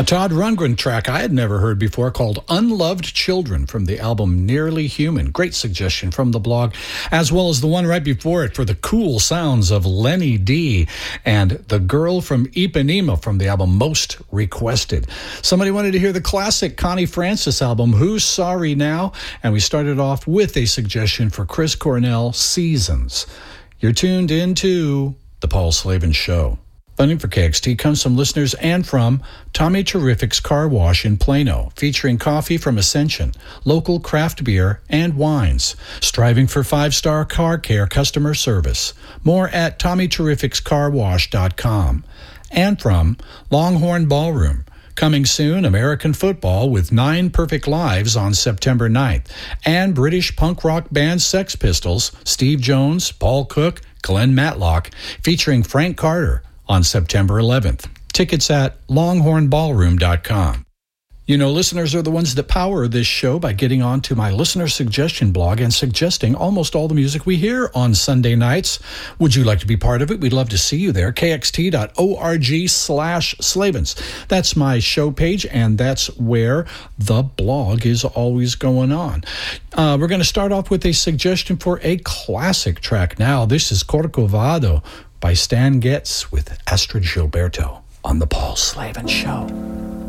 A Todd Rundgren track I had never heard before called Unloved Children from the album Nearly Human. Great suggestion from the blog, as well as the one right before it for the cool sounds of Lenny D and The Girl from Ipanema from the album Most Requested. Somebody wanted to hear the classic Connie Francis album, Who's Sorry Now? And we started off with a suggestion for Chris Cornell, Seasons. You're tuned into The Paul Slavin Show. Funding for KXT comes from listeners and from Tommy Terrific's Car Wash in Plano, featuring coffee from Ascension, local craft beer and wines, striving for 5-star car care customer service. More at TommyTerrificsCarWash.com. And from Longhorn Ballroom, coming soon, American football with 9 Perfect Lives on September 9th, and British punk rock band Sex Pistols, Steve Jones, Paul Cook, Glenn Matlock, featuring Frank Carter, on September 11th. Tickets at longhornballroom.com. You know, listeners are the ones that power this show by getting on to my listener suggestion blog and suggesting almost all the music we hear on Sunday nights. Would you like to be part of it? We'd love to see you there. KXT.org/Slavins. That's my show page, and that's where the blog is always going on. We're going to start off with a suggestion for a classic track now. This is Corcovado by Stan Getz with Astrid Gilberto on The Paul Slavin Show.